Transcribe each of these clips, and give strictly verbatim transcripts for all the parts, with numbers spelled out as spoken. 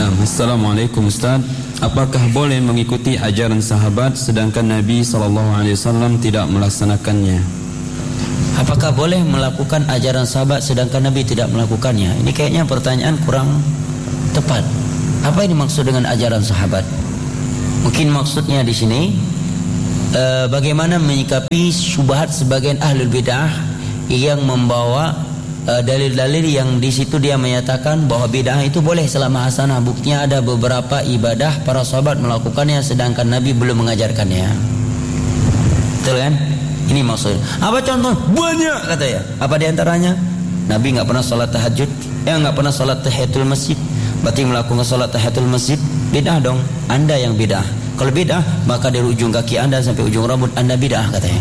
Nah, Assalamualaikum Ustaz. Apakah boleh mengikuti ajaran sahabat sedangkan Nabi sallallahu alaihi wasallam tidak melaksanakannya? Apakah boleh melakukan ajaran sahabat sedangkan Nabi tidak melakukannya? Ini kayaknya pertanyaan kurang tepat. Apa ini maksud dengan ajaran sahabat? Mungkin maksudnya di sini eh, bagaimana menyikapi syubhat sebagian ahlul bidah yang membawa Uh, dalil-dalil yang di situ dia menyatakan bahwa bid'ah itu boleh selama hasanah. Buktinya ada beberapa ibadah para sahabat melakukannya sedangkan Nabi belum mengajarkannya. Betul kan? Ini maksudnya. Apa contoh? Banyak katanya. Apa di antaranya? Nabi enggak pernah salat tahajud, eh enggak pernah salat tahiyatul masjid. Berarti melakukan salat tahiyatul masjid bid'ah dong. Anda yang bid'ah. Kalau bid'ah maka dari ujung kaki Anda sampai ujung rambut Anda bid'ah katanya.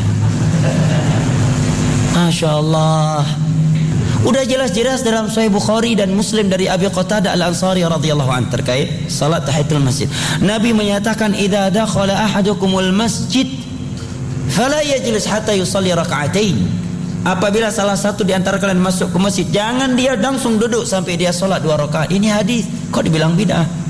Masya Allah. Udah jelas-jelas dalam Sahih Bukhari dan Muslim dari Abi Qatadah Al-Ansari radhiyallahu anhu terkait salat tahiyatul masjid. Nabi menyatakan, "Idza dakhala ahadukumul masjid fala yajlis hatta yusalli raka'atain." Apabila salah satu di antara kalian masuk ke masjid, jangan dia langsung duduk sampai dia salat dua rakaat. Ini hadis. Kok dibilang bid'ah?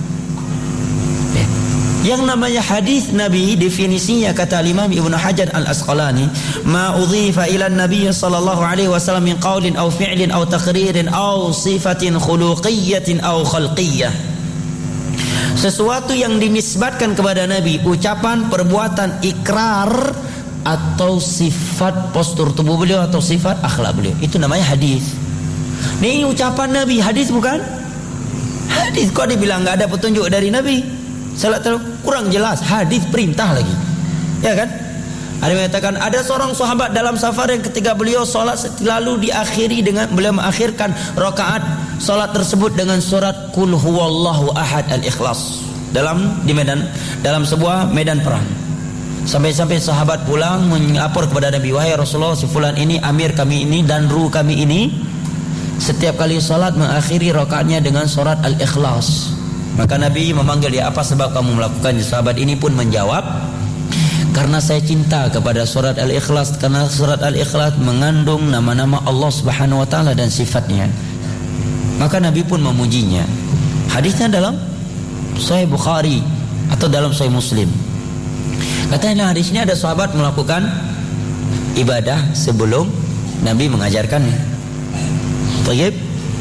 Yang namanya hadis Nabi definisinya kata Imam Ibnu Hajar Al-Asqalani, ma udhifa ila Nabi sallallahu alaihi wasallam min qaulin aw fi'lin aw taqririn aw sifatin khuluqiyyatin aw khalqiyyah. Sesuatu yang dinisbatkan kepada Nabi, ucapan, perbuatan, ikrar atau sifat postur tubuh beliau atau sifat akhlak beliau, itu namanya hadis. Ini ucapan Nabi, hadis bukan? Hadis kok dibilang enggak ada petunjuk dari Nabi? Salat kurang jelas, hadis perintah lagi, ya kan? Ada yang mengatakan ada seorang sahabat dalam safar yang ketika beliau salat selalu diakhiri dengan beliau mengakhirkan rakaat salat tersebut dengan surat Qul huwallahu ahad al-Ikhlas dalam di medan dalam sebuah medan perang. Sampai-sampai sahabat pulang melapor kepada Nabi, wahai Rasulullah, si fulan ini amir kami ini dan ru kami ini setiap kali salat mengakhiri rakaatnya dengan surat al-Ikhlas. Maka Nabi memanggil dia, apa sebab kamu melakukannya? Sahabat ini pun menjawab, karena saya cinta kepada surat Al-Ikhlas, karena surat Al-Ikhlas mengandung nama-nama Allah Subhanahu wa taala dan sifatnya. Maka Nabi pun memujinya. Hadisnya dalam Sahih Bukhari atau dalam Sahih Muslim. Katanya hadis ini ada sahabat melakukan ibadah sebelum Nabi mengajarkannya. Baik.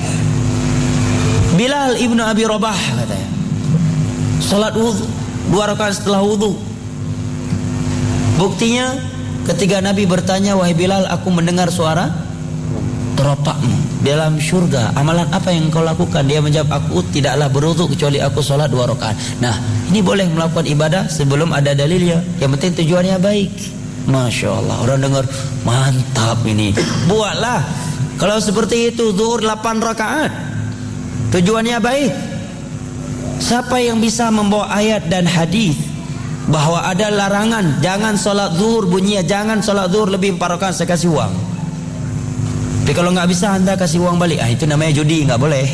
Bilal ibnu Abi Rabah katanya salat wudu dua rakaat setelah wudu. Buktinya ketika Nabi bertanya, wahai Bilal, aku mendengar suara teropakmu dalam syurga, amalan apa yang kau lakukan? Dia menjawab, aku tidaklah berwudu kecuali aku salat dua rakaat. Nah, ini boleh melakukan ibadah sebelum ada dalilnya, yang penting tujuannya baik. Masya Allah, orang dengar mantap ini, buatlah. Kalau seperti itu zuhur delapan rakaat, tujuannya baik. Siapa yang bisa membawa ayat dan hadis bahwa ada larangan jangan solat zuhur, bunyinya jangan solat zuhur lebih empat rakaat, saya kasih uang. Tapi kalau nggak bisa anda kasih uang balik, ah itu namanya judi, nggak boleh.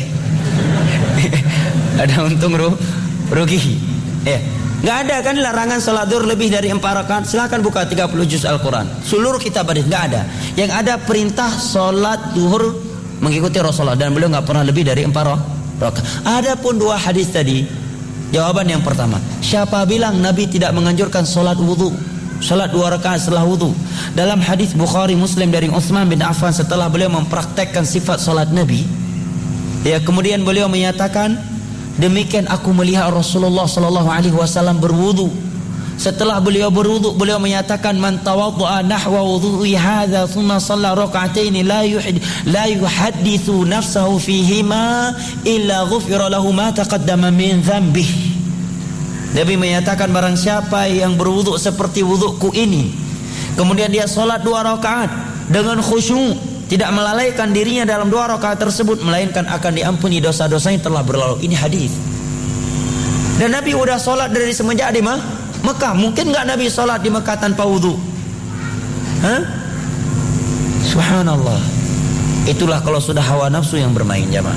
Ada untung ru, rugi. Ya, nggak ada kan larangan solat zuhur lebih dari empat rakaat. Silakan buka tiga puluh juz Al-Quran, seluruh kitab hadis nggak ada. Yang ada perintah solat zuhur mengikuti Rasulullah dan beliau nggak pernah lebih dari empat rakaat. Adapun dua hadis tadi, jawaban yang pertama, siapa bilang Nabi tidak menganjurkan solat wudu, solat dua rakaat setelah wudu? Dalam hadis Bukhari Muslim dari Utsman bin Affan, setelah beliau mempraktekkan sifat solat Nabi, ya kemudian beliau menyatakan, demikian aku melihat Rasulullah Sallallahu Alaihi Wasallam berwudu. Setelah beliau berwudu, beliau menyatakan, man tawaddu'a nahwa wudu'i hadza thumma shalla rak'atain la yuhid la yuhadditsu nafsahu fihima illa ghufira lahu ma taqaddama min dhanbihi. Nabi menyatakan, barang siapa yang berwudu seperti wuduku ini, kemudian dia salat dua rakaat dengan khusyuk, tidak melalaikan dirinya dalam dua rakaat tersebut, melainkan akan diampuni dosa-dosanya telah berlalu. Ini hadis. Dan Nabi udah salat dari semenjak di mana? Mekah. Mungkin enggak Nabi salat di Mekah tanpa wudu? Hah? Subhanallah. Itulah kalau sudah hawa nafsu yang bermain, jamaah.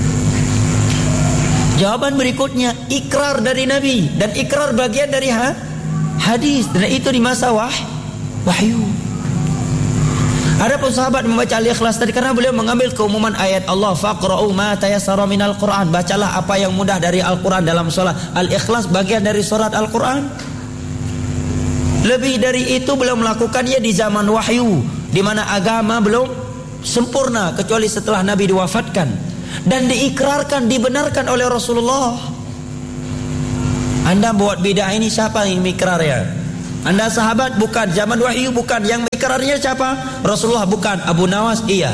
Jawaban berikutnya, ikrar dari Nabi, dan ikrar bagian dari ha? hadis, dan itu di masa wah, wahyu. Adapun sahabat membaca Al-Ikhlas tadi karena beliau mengambil keumuman ayat Allah, faqra'u ma tayassara minal Qur'an, bacalah apa yang mudah dari Al-Qur'an dalam salat. Al-Ikhlas bagian dari surat Al-Qur'an. Lebih dari itu beliau melakukannya di zaman wahyu, di mana agama belum sempurna kecuali setelah Nabi diwafatkan dan diikrarkan, dibenarkan oleh Rasulullah. Anda buat bidah ini, siapa yang mikrar ya? Anda sahabat? Bukan. Zaman wahyu? Bukan. Yang ikrarnya siapa? Rasulullah? Bukan. Abu Nawas? Iya.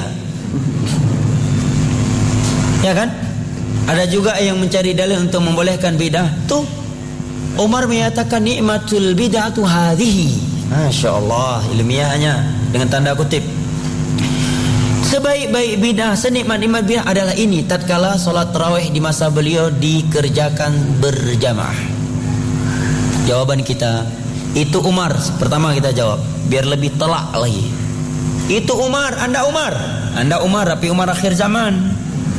Ya kan? Ada juga yang mencari dalil untuk membolehkan bidah. Tuh, Umar menyatakan nikmatul bid'atu hadhihi. Masya Allah, ilmiahnya dengan tanda kutip. Sebaik-baik bidah, senikmat-nikmat bidah adalah ini, tatkala salat tarawih di masa beliau dikerjakan berjamaah. Jawaban kita, itu Umar. Pertama kita jawab, biar lebih telak lagi. Itu Umar, Anda Umar. Anda Umar, tapi Umar akhir zaman.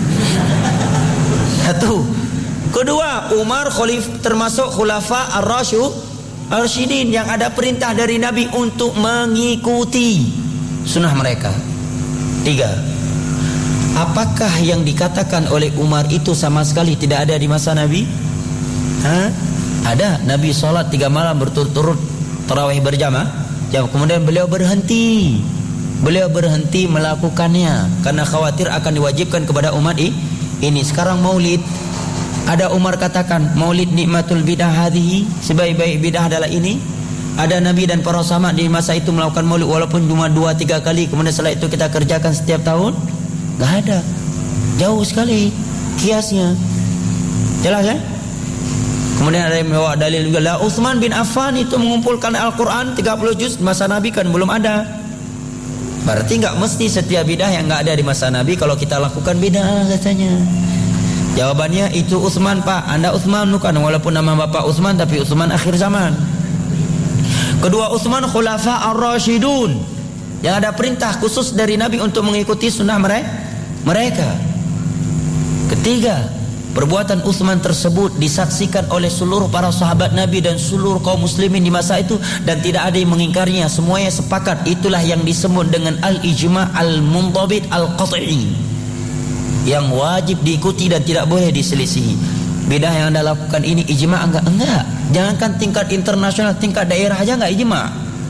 Satu. Kedua, Umar khalif termasuk khulafa ar-rasyidin yang ada perintah dari Nabi untuk mengikuti sunnah mereka. Tiga. Apakah yang dikatakan oleh Umar itu sama sekali tidak ada di masa Nabi? Hah? Ada. Nabi sholat tiga malam berturut-turut tarawih berjamaah. Kemudian beliau berhenti. Beliau berhenti melakukannya karena khawatir akan diwajibkan kepada umat ini. Sekarang maulid, ada Umar katakan maulid nikmatul bidah hadhihi, sebaik-baik bidah adalah ini. Ada Nabi dan para sahabat di masa itu melakukan maulid walaupun cuma dua tiga kali, kemudian setelah itu kita kerjakan setiap tahun? Gak ada. Jauh sekali kiasnya. Jelas ya? Kemudian ada yang membawa dalil juga, lah Utsman bin Affan itu mengumpulkan Al-Quran tiga puluh juz, masa Nabi kan belum ada. Berarti gak mesti setiap bidah yang gak ada di masa Nabi kalau kita lakukan bidah katanya. Jawabannya, itu Utsman pak, Anda Utsman bukan, walaupun nama bapak Utsman tapi Utsman akhir zaman. Kedua, Utsman khulafa ar-rasyidun yang ada perintah khusus dari Nabi untuk mengikuti sunnah mereka. Ketiga, perbuatan Utsman tersebut disaksikan oleh seluruh para sahabat Nabi dan seluruh kaum muslimin di masa itu dan tidak ada yang mengingkarinya, semuanya sepakat. Itulah yang disebut dengan al-ijma' al-mundhabit al-qat'i, yang wajib diikuti dan tidak boleh diselisihi. Bidah yang Anda lakukan ini ijma' enggak? Enggak. Jangankan tingkat internasional, tingkat daerah aja enggak ijma'.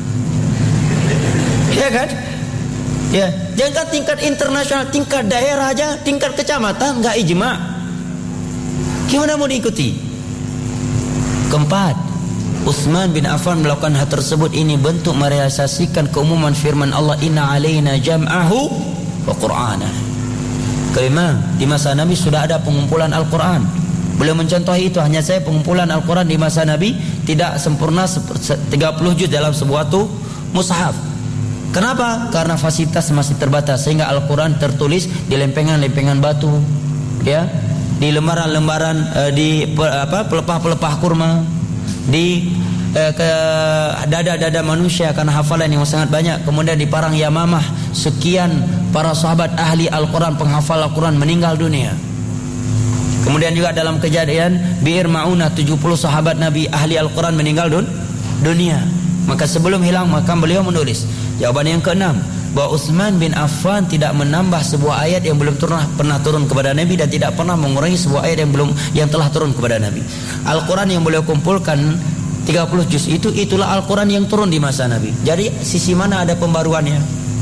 Ya kan? Ya, jangankan tingkat internasional, tingkat daerah aja, tingkat kecamatan enggak ijma'. Gimana mau diikuti? Keempat, Utsman bin Affan melakukan hal tersebut ini bentuk merealisasikan keumuman firman Allah, inna alaina jam'ahu wa qur'anah. Kelima, di masa Nabi sudah ada pengumpulan Al-Quran. Beliau mencontohi itu, hanya saya pengumpulan Al-Quran di masa Nabi tidak sempurna tiga puluh juz dalam sebuah tuh mushaf. Kenapa? Karena fasilitas masih terbatas sehingga Al-Quran tertulis di lempengan-lempengan batu, ya, di lembaran-lembaran eh, di apa pelepah-pelepah kurma, di eh, ke dada-dada manusia karena hafalan yang sangat banyak. Kemudian di Parang Yamamah sekian para sahabat ahli Al-Quran, penghafal Al-Quran meninggal dunia. Kemudian juga dalam kejadian Bi'ir Ma'unah, tujuh puluh sahabat Nabi ahli Al-Quran meninggal dun, dunia. Maka sebelum hilang maka beliau menulis. Jawaban yang keenam, bahwa Utsman bin Affan tidak menambah sebuah ayat yang belum pernah, pernah turun kepada Nabi dan tidak pernah mengurangi sebuah ayat yang belum yang telah turun kepada Nabi. Al-Quran yang beliau kumpulkan tiga puluh juz itu, itulah Al-Quran yang turun di masa Nabi. Jadi sisi mana ada pembaruannya?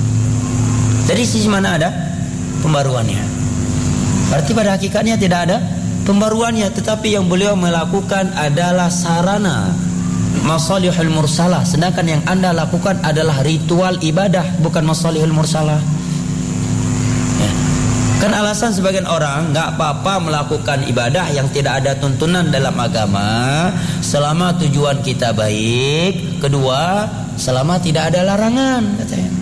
Jadi sisi mana ada pembaruannya? Berarti pada hakikatnya tidak ada pembaruannya, tetapi yang beliau melakukan adalah sarana masalihul mursalah, sedangkan yang Anda lakukan adalah ritual ibadah, bukan masalihul mursalah. Ya. Kan alasan sebagian orang, nggak apa-apa melakukan ibadah yang tidak ada tuntunan dalam agama selama tujuan kita baik, kedua selama tidak ada larangan, katanya.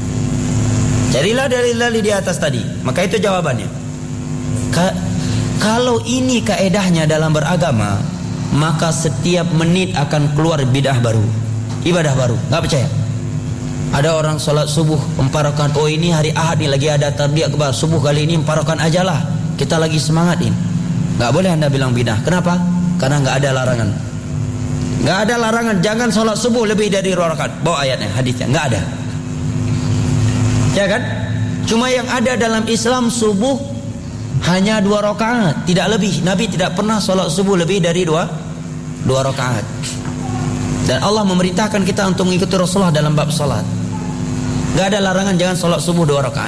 Carilah dalil-dalil di atas tadi. Maka itu jawabannya. Ka kalau ini kaedahnya dalam beragama, maka setiap menit akan keluar bidah baru, ibadah baru. Gak percaya? Ada orang sholat subuh empat rakaat, oh ini hari Ahad nih lagi ada tarbiyah kebar, subuh kali ini empat rakaat aja lah, kita lagi semangatin. Gak boleh Anda bilang bidah. Kenapa? Karena gak ada larangan. Gak ada larangan, jangan sholat subuh lebih dari dua rakaat. Bawa ayatnya, hadisnya, gak ada. Ya kan? Cuma yang ada dalam Islam subuh hanya dua rakaat, tidak lebih. Nabi tidak pernah sholat subuh lebih dari dua dua rakaat. Dan Allah memerintahkan kita untuk mengikuti Rasulullah dalam bab sholat. Gak ada larangan jangan sholat subuh dua rakaat.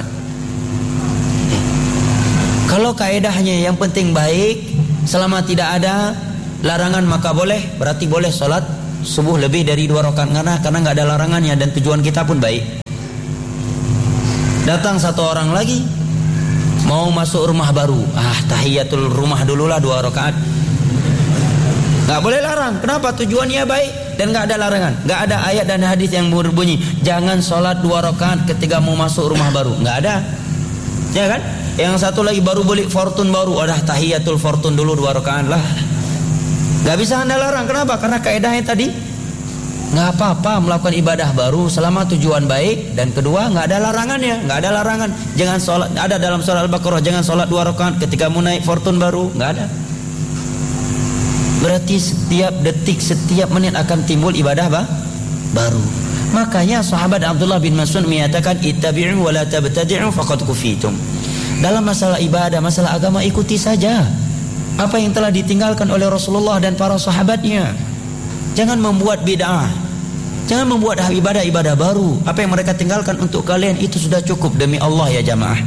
Kalau kaedahnya yang penting baik, selama tidak ada larangan maka boleh, berarti boleh sholat subuh lebih dari dua rakaat karena karena nggak ada larangannya dan tujuan kita pun baik. Datang satu orang lagi mau masuk rumah baru, ah tahiyatul rumah dululah dua rakaat. Nggak boleh larang. Kenapa? Tujuannya baik dan nggak ada larangan. Nggak ada ayat dan hadis yang berbunyi jangan sholat dua rakaat ketika mau masuk rumah baru. Nggak ada, ya kan? Yang satu lagi baru beli fortune baru, ada tahiyatul fortune dulu dua rakaat lah. Nggak bisa anda larang. Kenapa? Karena kaidahnya tadi nggak apa-apa melakukan ibadah baru selama tujuan baik dan kedua nggak ada larangannya, nggak ada larangan. Jangan sholat, ada dalam surah Al-Baqarah jangan sholat dua rakaat ketika mau naik fortune baru, nggak ada. Berarti setiap detik, setiap menit akan timbul ibadah bah? baru. Makanya sahabat Abdullah bin Mas'ud menyatakan ittabi'u wa la tabtadi'u faqad kufitum. Dalam masalah ibadah, masalah agama ikuti saja apa yang telah ditinggalkan oleh Rasulullah dan para sahabatnya. Jangan membuat bid'ah. Jangan membuat ibadah-ibadah baru. Apa yang mereka tinggalkan untuk kalian itu sudah cukup demi Allah ya jamaah.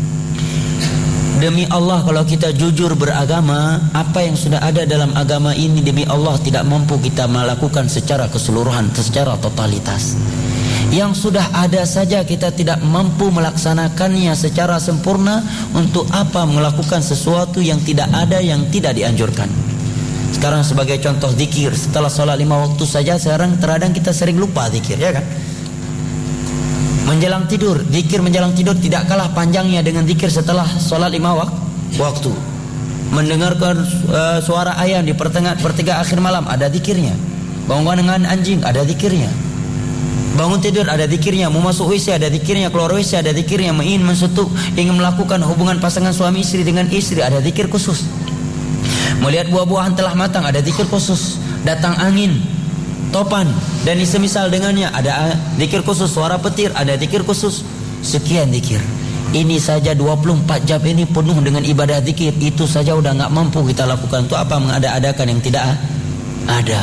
Demi Allah kalau kita jujur beragama, apa yang sudah ada dalam agama ini demi Allah tidak mampu kita melakukan secara keseluruhan, secara totalitas. Yang sudah ada saja kita tidak mampu melaksanakannya secara sempurna, untuk apa melakukan sesuatu yang tidak ada, yang tidak dianjurkan. Sekarang sebagai contoh zikir, setelah sholat lima waktu saja sekarang terkadang kita sering lupa zikir, ya kan? Menjelang tidur, zikir menjelang tidur tidak kalah panjangnya dengan zikir setelah sholat lima wak waktu. Mendengarkan uh, suara ayam di pertengah pertiga akhir malam, ada zikirnya. Bangun dengan anjing, ada zikirnya. Bangun tidur, ada zikirnya. Mau masuk W C, ada zikirnya. Keluar W C, ada zikirnya. Ingin mensetuk, ingin melakukan hubungan pasangan suami istri dengan istri, ada zikir khusus. Melihat buah-buahan telah matang, ada zikir khusus. Datang angin, topan dan semisal dengannya, ada zikir khusus. Suara petir, ada zikir khusus. Sekian zikir. Ini saja dua puluh empat jam ini penuh dengan ibadah zikir. Itu saja udah nggak mampu kita lakukan. Itu apa mengada-adakan yang tidak ada.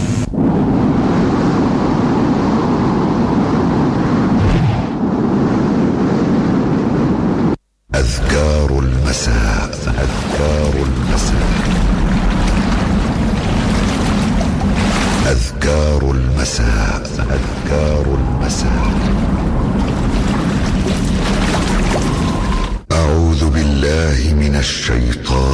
أذكار المساء أذكار المساء أذكار المساء أذكار المساء أعوذ بالله من الشيطان